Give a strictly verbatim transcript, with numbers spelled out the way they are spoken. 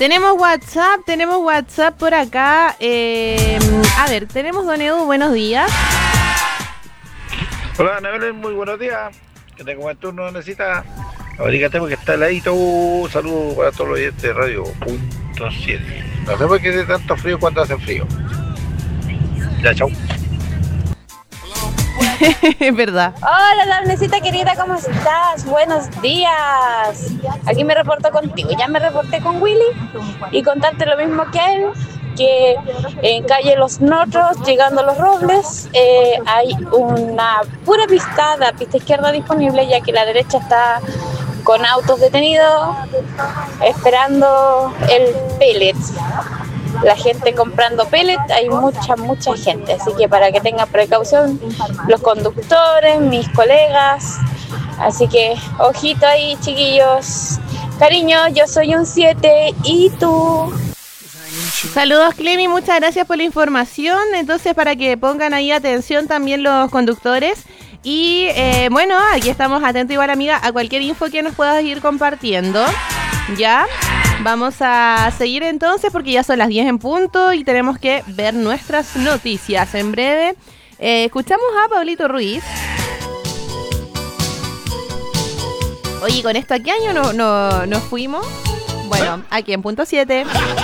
Tenemos WhatsApp, tenemos WhatsApp por acá. Eh, a ver, tenemos Don Edu, buenos días. Hola, Anabel, muy buenos días. Que tengo buen turno, necesita. Abrígate porque está heladito. Uh, saludos para todos los oyentes de Radio Punto siete. No sé por qué hace tanto frío cuando hace frío. Ya, chau. Es verdad. Hola, Darnesita querida, ¿cómo estás? Buenos días. Aquí me reporto contigo. Ya me reporté con Willy y contarte lo mismo que él, que en calle Los Notros, llegando a Los Robles, eh, hay una pura pista, la pista izquierda disponible, ya que la derecha está con autos detenidos, esperando el pellet. La gente comprando pellet, hay mucha, mucha gente, así que para que tengan precaución los conductores, mis colegas, así que ojito ahí, chiquillos. Cariño, yo soy un siete, ¿y tú? Saludos, Clemi, muchas gracias por la información. Entonces, para que pongan ahí atención también los conductores. Y eh, bueno, aquí estamos atentos igual, amiga, a cualquier info que nos puedas ir compartiendo. ¿Ya? Vamos a seguir entonces porque ya son las diez en punto y tenemos que ver nuestras noticias en breve. Eh, escuchamos a Pablito Ruiz. Oye, ¿con esto a qué año no, no, nos fuimos? Bueno, aquí en punto siete.